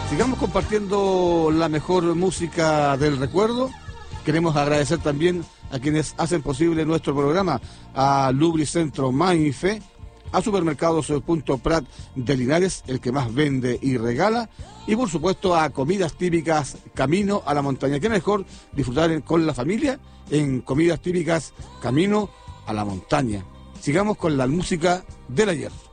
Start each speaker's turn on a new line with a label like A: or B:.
A: Sigamos compartiendo la mejor música del recuerdo. Queremos agradecer también a quienes hacen posible nuestro programa, a Lubricentro Mainfe, a Supermercados Punto Prat de Linares, el que más vende y regala, y por supuesto a Comidas Típicas Camino a la Montaña. ¿Qué mejor disfrutar con la familia en Comidas Típicas Camino a la Montaña? Sigamos con la música del ayer.